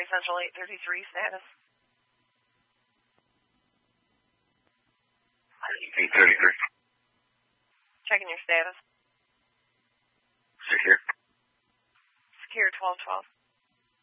Central 833 status. 833. Checking your status. Secure. Secure 1212.